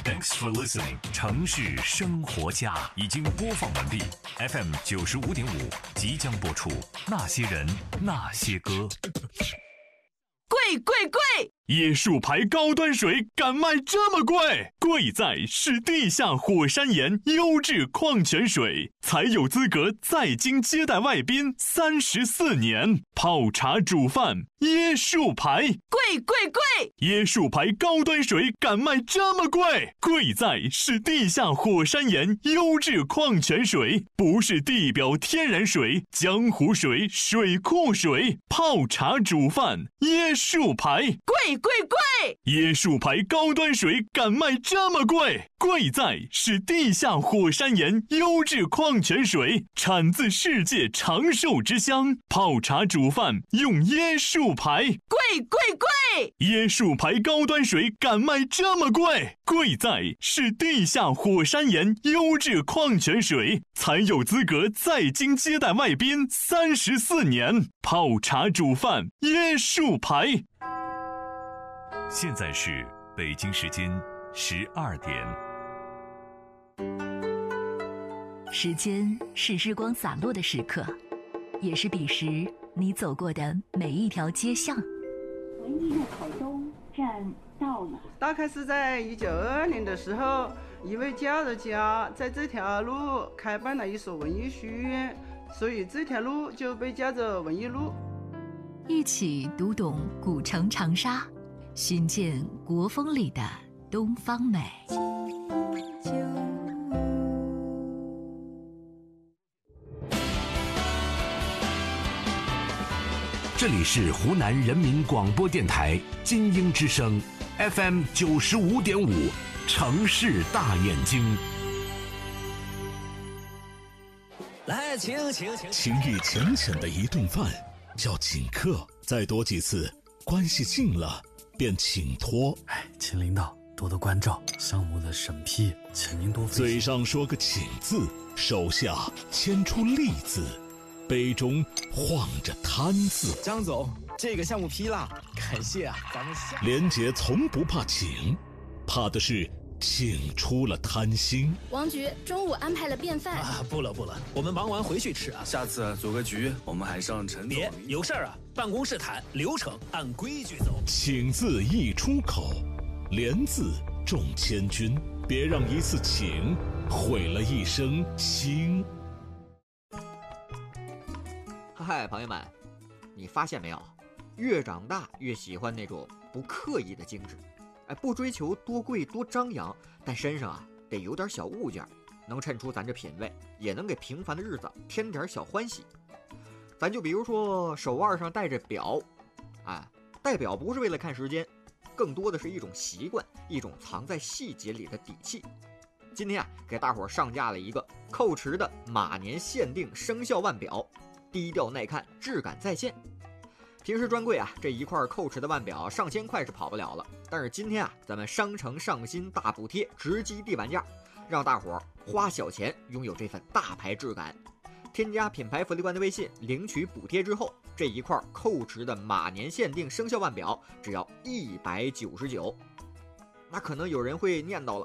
Thanks for listening。城市生活家已经播放完毕 ，FM 95.5即将播出。那些人，那些歌。 贵贵贵！ 椰树牌高端水敢卖这么贵？贵在是地下火山岩优质矿泉水，才有资格在京接待外宾34年。泡茶煮饭，椰树牌， 贵贵贵！ 椰树牌高端水敢卖这么贵？贵在是地下火山岩优质矿泉水，不是地表天然水、江湖水、水库水。泡茶煮饭，椰树牌， 贵贵贵！ 椰树牌高端水敢卖这么贵？贵在是地下火山岩优质矿泉水，产自世界长寿之乡。泡茶煮饭用椰树牌， 贵贵贵！ 椰树牌高端水敢卖这么贵？贵在是地下火山岩优质矿泉水，才有资格在京接待外宾34年。泡茶煮饭，椰树牌。 现在是北京时间12点。 时间是日光洒落的时刻，也是彼时你走过的每一条街巷。 文艺路口东站到了。 大概是在1922年的时候，一位教育家在这条路开办了一所文艺书院，所以这条路就被叫做文艺路。 一起读懂古城长沙，寻见国风里的东方美。 这里是湖南人民广播电台金鹰之声 FM 95.5城市大眼睛。 来，请。 情意浅浅的一顿饭叫请客，再多几次，关系近了便请托。 请领导多多关照，项目的审批，请您多费心。 嘴上说个请字，手下牵出利字，杯中晃着贪字。 张总，这个项目批了，感谢啊，咱们下。 连杰从不怕请，怕的是请出了贪心。 王局中午安排了便饭啊，不了，我们忙完回去吃啊。 下次组个局，我们还上陈总。 别有事儿啊，办公室谈，流程按规矩走。 请字一出口，连字重千钧，别让一次请毁了一生心。 嗨，朋友们，你发现没有？越长大越喜欢那种不刻意的精致，不追求多贵多张扬，但身上得有点小物件，能衬出咱这品味，也能给平凡的日子添点小欢喜。咱就比如说手腕上戴着表，戴表不是为了看时间，更多的是一种习惯，一种藏在细节里的底气。今天给大伙上架了一个蔻驰的马年限定生肖腕表，低调耐看，质感在线。平时专柜这一块蔻驰的腕表上千块是跑不了了，但是今天咱们商城上新大补贴，直击地板价，让大伙花小钱拥有这份大牌质感。添加品牌福利官的微信，领取补贴之后，这一块蔻驰的马年限定生肖腕表只要199。那可能有人会念叨了，